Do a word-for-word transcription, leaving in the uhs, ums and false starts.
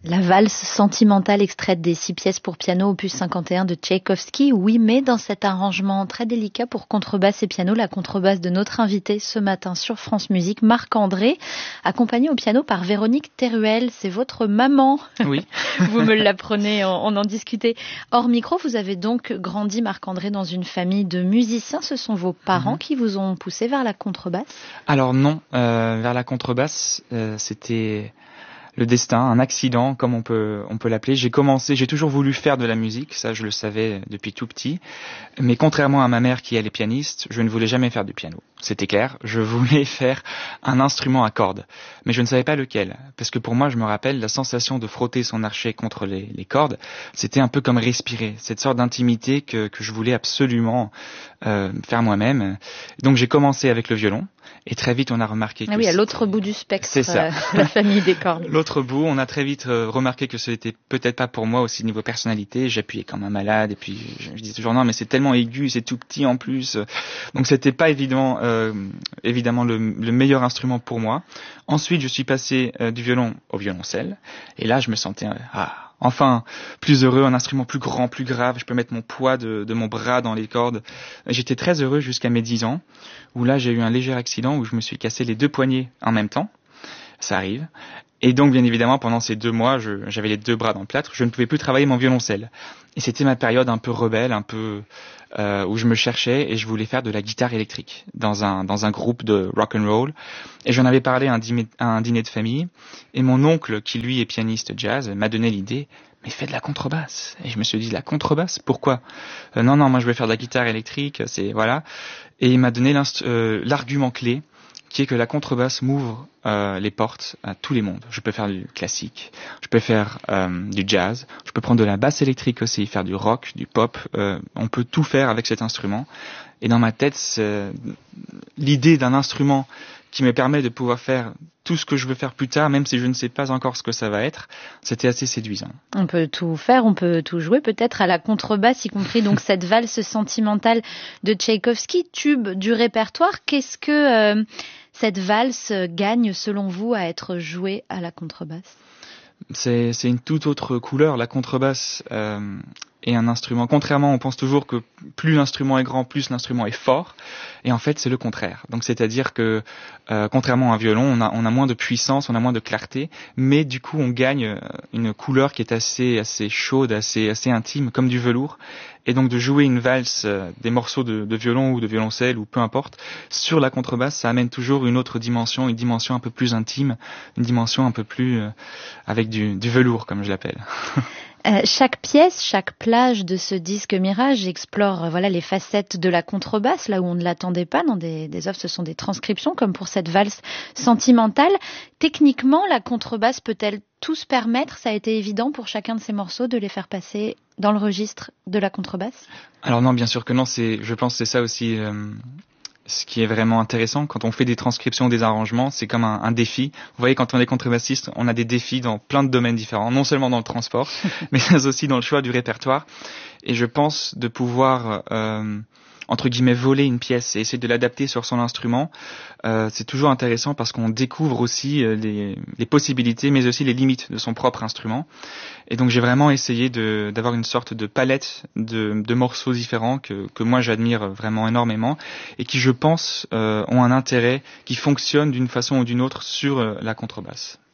La valse sentimentale extraite des six pièces pour piano opus cinquante et un de Tchaïkovski, oui, mais dans cet arrangement très délicat pour contrebasse et piano, la contrebasse de notre invité ce matin sur France Musique, Marc-André, accompagné au piano par Véronique Teruel. C'est votre maman. Oui. Vous me l'apprenez, on en discutait hors micro. Vous avez donc grandi, Marc-André, dans une famille de musiciens. Ce sont vos parents mmh. qui vous ont poussé vers la contrebasse? Alors non, euh, vers la contrebasse, euh, c'était... le destin, un accident, comme on peut on peut l'appeler. J'ai commencé, j'ai toujours voulu faire de la musique, ça je le savais depuis tout petit. Mais contrairement à ma mère qui elle est pianiste, je ne voulais jamais faire du piano. C'était clair, je voulais faire un instrument à cordes, mais je ne savais pas lequel. Parce que pour moi, je me rappelle la sensation de frotter son archet contre les, les cordes, c'était un peu comme respirer, cette sorte d'intimité que que je voulais absolument euh, faire moi-même. Donc j'ai commencé avec le violon. Et très vite, on a remarqué que... Ah oui, à l'autre bout du spectre, c'est ça. Euh, la famille des cordes. L'autre bout, on a très vite euh, remarqué que ce n'était peut-être pas pour moi aussi niveau personnalité. J'appuyais comme un malade et puis je, je disais toujours non, mais c'est tellement aigu, c'est tout petit en plus. Donc c'était pas évident, euh, évidemment le, le meilleur instrument pour moi. Ensuite, je suis passé euh, du violon au violoncelle. Et là, je me sentais... Euh, ah, enfin, plus heureux, un instrument plus grand, plus grave, je peux mettre mon poids de, de mon bras dans les cordes. J'étais très heureux jusqu'à mes dix ans, où là j'ai eu un léger accident où je me suis cassé les deux poignets en même temps. Ça arrive. Et donc, bien évidemment, pendant ces deux mois, je, j'avais les deux bras dans le plâtre, je ne pouvais plus travailler mon violoncelle. Et c'était ma période un peu rebelle, un peu euh, où je me cherchais et je voulais faire de la guitare électrique dans un dans un groupe de rock and roll. Et j'en avais parlé à un, dîner, à un dîner de famille. Et mon oncle, qui lui est pianiste jazz, m'a donné l'idée. Mais fais de la contrebasse. Et je me suis dit, la contrebasse, pourquoi euh, Non, non, moi je vais faire de la guitare électrique, c'est voilà. Et il m'a donné euh, l'argument clé, qui est que la contrebasse m'ouvre euh, les portes à tous les mondes. Je peux faire du classique, je peux faire euh, du jazz, je peux prendre de la basse électrique aussi, faire du rock, du pop. Euh, on peut tout faire avec cet instrument. Et dans ma tête, c'est l'idée d'un instrument qui me permet de pouvoir faire tout ce que je veux faire plus tard, même si je ne sais pas encore ce que ça va être, c'était assez séduisant. On peut tout faire, on peut tout jouer, peut-être à la contrebasse, y compris donc cette valse sentimentale de Tchaïkovski, tube du répertoire. Qu'est-ce que euh, cette valse gagne, selon vous, à être jouée à la contrebasse ? C'est, c'est une toute autre couleur. La contrebasse euh, est un instrument. Contrairement, on pense toujours que plus l'instrument est grand, plus l'instrument est fort. Et en fait, c'est le contraire. Donc, c'est-à-dire que, euh, contrairement à un violon, on a, on a moins de puissance, on a moins de clarté, mais du coup, on gagne une couleur qui est assez, assez chaude, assez, assez intime, comme du velours. Et donc, de jouer une valse, euh, des morceaux de, de violon ou de violoncelle ou peu importe, sur la contrebasse, ça amène toujours une autre dimension, une dimension un peu plus intime, une dimension un peu plus euh, avec du, du velours, comme je l'appelle. Euh, chaque pièce, chaque plage de ce disque Mirage explore euh, voilà les facettes de la contrebasse, là où on ne l'attendait pas. Dans des, des œuvres, ce sont des transcriptions, comme pour cette valse sentimentale. Techniquement, la contrebasse peut-elle tout se permettre ? Ça a été évident pour chacun de ces morceaux de les faire passer dans le registre de la contrebasse ? Alors non, bien sûr que non. C'est, je pense que c'est ça aussi... Euh... Ce qui est vraiment intéressant, quand on fait des transcriptions, des arrangements, c'est comme un, un défi. Vous voyez, quand on est contrebassiste, on a des défis dans plein de domaines différents, non seulement dans le transport, mais aussi dans le choix du répertoire. Et je pense de pouvoir, euh, entre guillemets, voler une pièce et essayer de l'adapter sur son instrument, euh, c'est toujours intéressant parce qu'on découvre aussi les, les possibilités, mais aussi les limites de son propre instrument. Et donc j'ai vraiment essayé de, d'avoir une sorte de palette de, de morceaux différents que, que moi j'admire vraiment énormément et qui, je pense, euh, ont un intérêt, qui fonctionnent d'une façon ou d'une autre sur euh, la contrebasse.